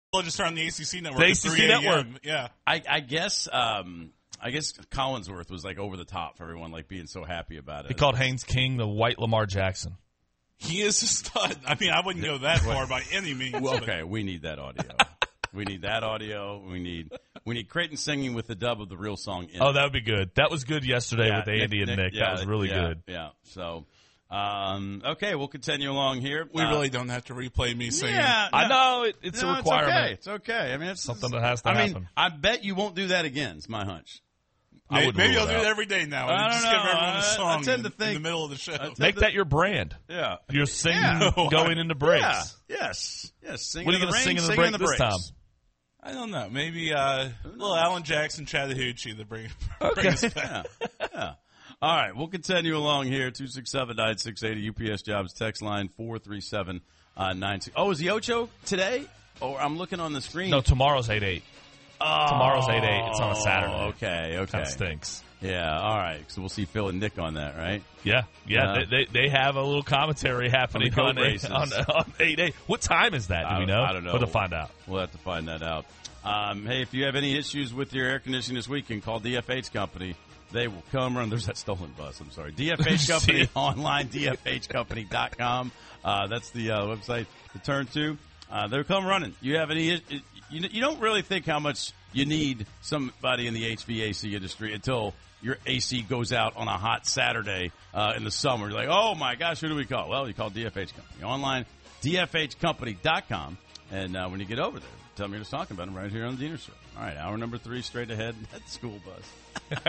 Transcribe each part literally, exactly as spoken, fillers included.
We'll just turn on the A C C network. The at A C C three a.m. network. Yeah. I, I guess um, I guess Collinsworth was like over the top for everyone, like being so happy about it. He called Haynes King the white Lamar Jackson. He is a stud. I mean, I wouldn't go that far by any means. Well, okay, we need that audio. We need that audio. We need we need Creighton singing with the dub of the real song. In Oh, it. that would be good. That was good yesterday Yeah, with Andy Nick, and Nick. Nick, that was really yeah, good. Yeah. So, um, okay, we'll continue along here. We Uh, really don't have to replay me singing. Yeah, I no, know it, it's no, a requirement. It's okay. It's okay. I mean, it's Something that has to I happen. mean, I bet you won't do that again. It's my hunch. I Maybe, would maybe rule I'll it do out. it every day now. I And don't just give know. everyone I- a I song tend to in, think- in the middle of the show. Make that your brand. Yeah. You're singing Yeah. going into breaks. Yeah. Yes. Yes. Sing What are in you the going to rain, sing in the sing break in the this breaks. time? I don't know. Maybe uh, little Alan Jackson, Chattahoochee to bring, bring Okay. us back. Yeah. Yeah. All right, we'll continue along here. two six seven, nine six eight zero U P S Jobs text line four three seven nine six. Oh, is the Ocho today? Oh, I'm looking on the screen. No, tomorrow's eight eight. oh, tomorrow's eight eight. It's on a Saturday. Okay, okay. Kind of stinks. Yeah, all right. So we'll see Phil and Nick on that, right? Yeah, yeah. Uh, they, they they have a little commentary happening on on, the goat races. on, on eight eight. What time is that? Do I we don't- know? I don't know. We'll have to find out. We'll have to find that out. Um, hey, if you have any issues with your air conditioning this weekend, call D F H Company. They will come run. There's that stolen bus. I'm sorry. D F H Company online, D F H company dot com. Uh, that's the uh, website to turn to. Uh, they'll come running. You have any? You, you don't really think how much you need somebody in the H V A C industry until your A C goes out on a hot Saturday uh, in the summer. You're like, oh my gosh, who do we call? Well, you call D F H Company online, D F H company dot com. And uh, when you get over there, tell me you're just talking about them right here on the Diener Show. All right, hour number three, straight ahead at the school bus.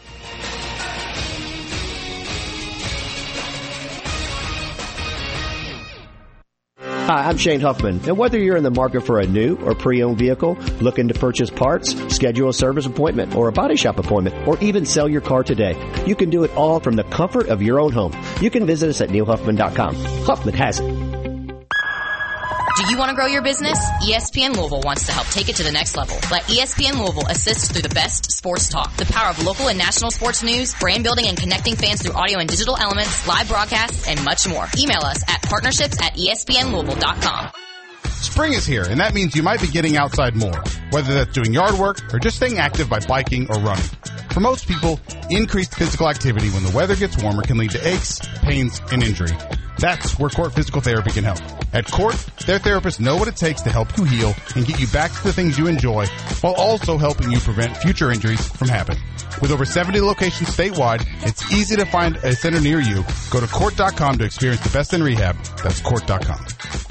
Hi, I'm Shane Huffman, and whether you're in the market for a new or pre-owned vehicle, looking to purchase parts, schedule a service appointment or a body shop appointment, or even sell your car today, you can do it all from the comfort of your own home. You can visit us at neil huffman dot com. Huffman has it. Do you want to grow your business? E S P N Louisville wants to help take it to the next level. Let E S P N Louisville assist through the best sports talk, the power of local and national sports news, brand building and connecting fans through audio and digital elements, live broadcasts, and much more. Email us at partnerships at E S P N Louisville dot com. Spring is here, and that means you might be getting outside more, whether that's doing yard work or just staying active by biking or running. For most people, increased physical activity when the weather gets warmer can lead to aches, pains, and injury. That's where Court Physical Therapy can help. At Court, their therapists know what it takes to help you heal and get you back to the things you enjoy, while also helping you prevent future injuries from happening. With over seventy locations statewide, it's easy to find a center near you. Go to court dot com to experience the best in rehab. That's court dot com.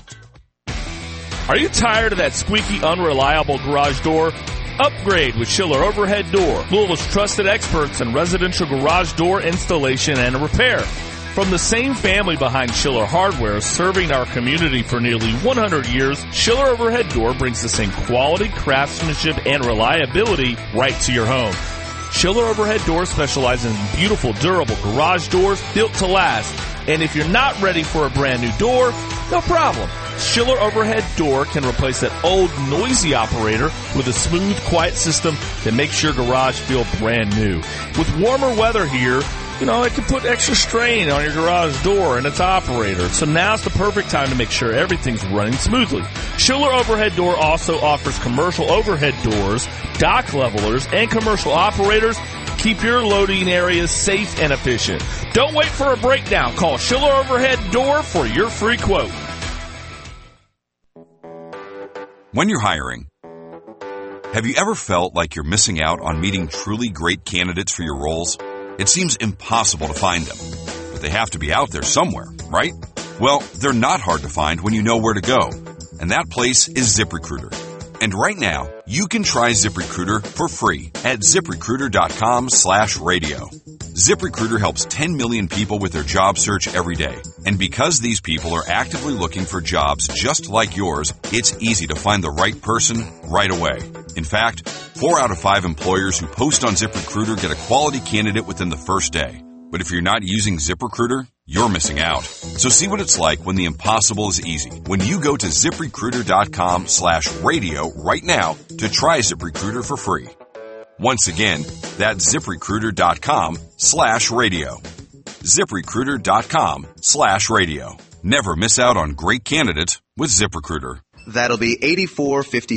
Are you tired of that squeaky, unreliable garage door? Upgrade with Schiller Overhead Door, Louisville's trusted experts in residential garage door installation and repair. From the same family behind Schiller Hardware, serving our community for nearly one hundred years, Schiller Overhead Door brings the same quality, craftsmanship, and reliability right to your home. Schiller Overhead Door specializes in beautiful, durable garage doors built to last. And if you're not ready for a brand new door, no problem. Schiller Overhead Door can replace that old, noisy operator with a smooth, quiet system that makes your garage feel brand new. With warmer weather here, you know, it can put extra strain on your garage door and its operator. So now's the perfect time to make sure everything's running smoothly. Schiller Overhead Door also offers commercial overhead doors, dock levelers, and commercial operators. Keep your loading areas safe and efficient. Don't wait for a breakdown. Call Schiller Overhead Door for your free quote. When you're hiring, have you ever felt like you're missing out on meeting truly great candidates for your roles? It seems impossible to find them, but they have to be out there somewhere, right? Well, they're not hard to find when you know where to go, and that place is ZipRecruiter. And right now, you can try ZipRecruiter for free at ZipRecruiter dot com slash radio. ZipRecruiter helps ten million people with their job search every day. And because these people are actively looking for jobs just like yours, it's easy to find the right person right away. In fact, four out of five employers who post on ZipRecruiter get a quality candidate within the first day. But if you're not using ZipRecruiter, you're missing out. So see what it's like when the impossible is easy. When you go to ZipRecruiter dot com slash radio right now to try ZipRecruiter for free. Once again, that's ZipRecruiter dot com slash radio. ZipRecruiter dot com slash radio. Never miss out on great candidates with ZipRecruiter. That'll be eighty-four fifty.